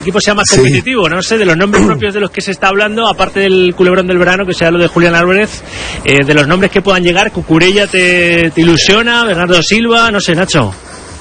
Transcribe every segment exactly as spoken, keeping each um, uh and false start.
equipo sea más competitivo, sí. No sé, de los nombres propios de los que se está hablando, aparte del culebrón del verano, que sea lo de Julián Álvarez, eh, de los nombres que puedan llegar. Cucurella te, te ilusiona, Bernardo Silva, no sé, Nacho.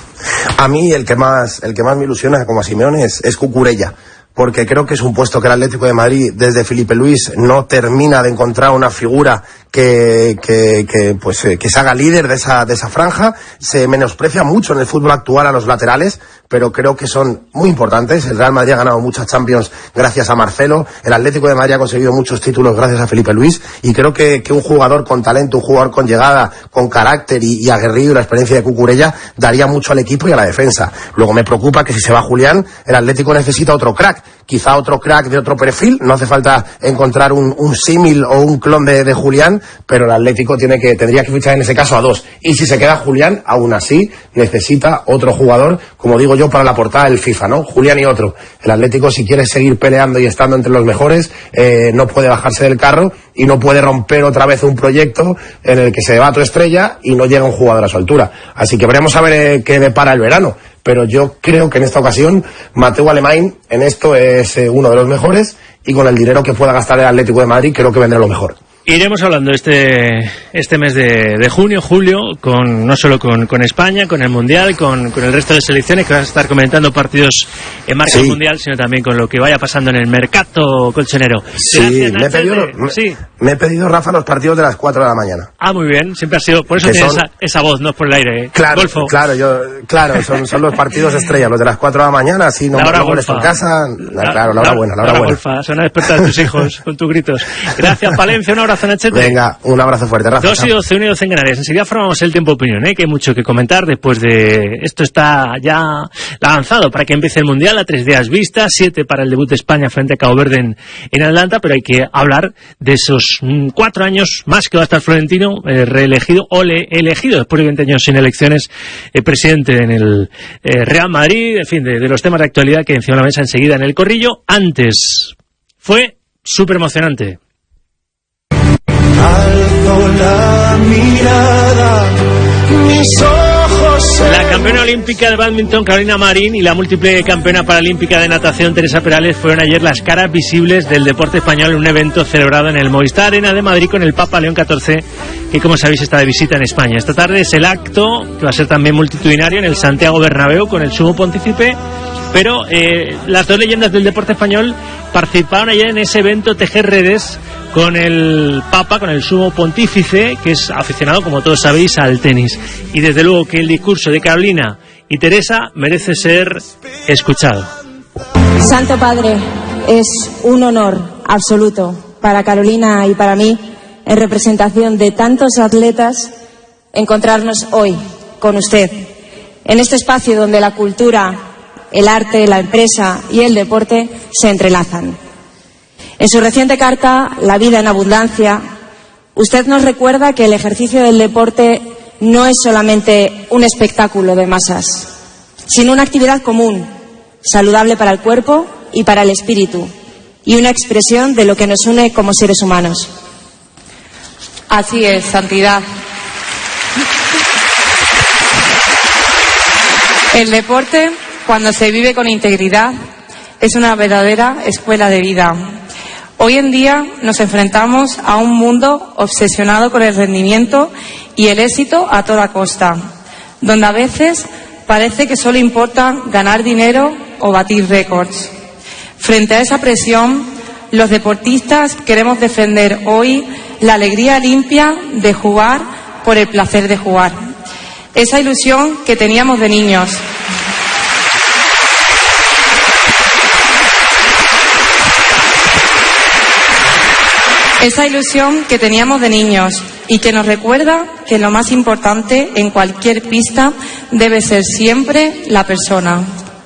A mí el que más el que más me ilusiona como a Simeone es, es Cucurella, porque creo que es un puesto que el Atlético de Madrid desde Felipe Luis no termina de encontrar una figura que que, que pues eh, que se haga líder de esa de esa franja. Se menosprecia mucho en el fútbol actual a los laterales, pero creo que son muy importantes. El Real Madrid ha ganado muchas Champions gracias a Marcelo, el Atlético de Madrid ha conseguido muchos títulos gracias a Felipe Luis, y creo que, que un jugador con talento, un jugador con llegada, con carácter y, y aguerrido, y la experiencia de Cucurella daría mucho al equipo y a la defensa. Luego me preocupa que si se va Julián, el Atlético necesita otro crack, quizá otro crack de otro perfil. No hace falta encontrar un, un símil o un clon de, de Julián, pero el Atlético tiene que tendría que fichar en ese caso a dos, y si se queda Julián, aún así necesita otro jugador, como digo yo, para la portada del FIFA, ¿no? Julián y otro. El Atlético, si quiere seguir peleando y estando entre los mejores, eh, no puede bajarse del carro y no puede romper otra vez un proyecto en el que se va tu estrella y no llega un jugador a su altura. Así que veremos a ver eh, qué depara el verano. Pero yo creo que en esta ocasión Mateu Alemany en esto es eh, uno de los mejores, y con el dinero que pueda gastar el Atlético de Madrid creo que vendrá lo mejor. Iremos hablando este este mes de, de junio, julio, con no solo con, con España, con el Mundial, con, con el resto de selecciones, que vas a estar comentando partidos en marca sí. Mundial, sino también con lo que vaya pasando en el mercado colchonero. Sí, Gracias, me, he pedido, de... me, sí. me he pedido, Rafa, los partidos de las cuatro de la mañana. Ah, muy bien, siempre ha sido, por eso tienes son... esa, esa voz, no es por el aire. ¿eh? Claro, Golfo. claro, yo, claro, son, son los partidos estrella, los de las cuatro de la mañana, así no me molesto en casa. La, claro, la hora la, buena, la hora buena. Golfa, se van a despertar tus hijos con tus gritos. Gracias, Palencia, un abrazo, Nachete. Venga, un abrazo fuerte, Rafa. dos y doce, uno y doce en Canarias. Enseguida formamos el tiempo opinión, ¿eh? Que hay mucho que comentar después de... Esto está ya avanzado para que empiece el Mundial, a tres días vista, siete para el debut de España frente a Cabo Verde en, en Atlanta, pero hay que hablar de esos mm, cuatro años más que va a estar Florentino, eh, reelegido o le, elegido después de veinte años sin elecciones, eh, presidente en el eh, Real Madrid, en fin, de, de los temas de actualidad que encima de la mesa enseguida en el corrillo. Antes fue súper emocionante. Alzo la mirada, mis ojos. La campeona olímpica de bádminton Carolina Marín y la múltiple campeona paralímpica de natación Teresa Perales fueron ayer las caras visibles del deporte español en un evento celebrado en el Movistar Arena de Madrid con el Papa León catorce, que como sabéis está de visita en España. Esta tarde es el acto, que va a ser también multitudinario, en el Santiago Bernabéu con el Sumo Pontífice. Pero eh, las dos leyendas del deporte español participaron ayer en ese evento Tejer Redes con el Papa, con el Sumo Pontífice, que es aficionado, como todos sabéis, al tenis. Y desde luego que el discurso de Carolina y Teresa merece ser escuchado. Santo Padre, es un honor absoluto para Carolina y para mí, en representación de tantos atletas, encontrarnos hoy con usted, en este espacio donde la cultura, el arte, la empresa y el deporte se entrelazan. En su reciente carta, La vida en abundancia, usted nos recuerda que el ejercicio del deporte no es solamente un espectáculo de masas, sino una actividad común, saludable para el cuerpo y para el espíritu, y una expresión de lo que nos une como seres humanos. Así es, Santidad. El deporte, cuando se vive con integridad, es una verdadera escuela de vida. Hoy en día nos enfrentamos a un mundo obsesionado con el rendimiento y el éxito a toda costa, donde a veces parece que solo importa ganar dinero o batir récords. Frente a esa presión, los deportistas queremos defender hoy la alegría limpia de jugar por el placer de jugar. Esa ilusión que teníamos de niños. Esa ilusión que teníamos de niños y que nos recuerda que lo más importante en cualquier pista debe ser siempre la persona.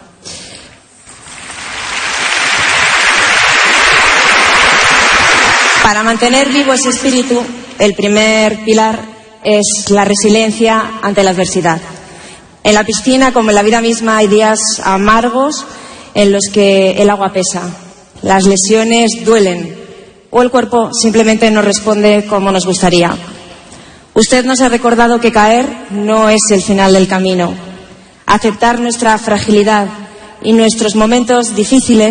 Para mantener vivo ese espíritu, el primer pilar es la resiliencia ante la adversidad. En la piscina, como en la vida misma, hay días amargos en los que el agua pesa, las lesiones duelen, o el cuerpo simplemente no responde como nos gustaría. Usted nos ha recordado que caer no es el final del camino. Aceptar nuestra fragilidad y nuestros momentos difíciles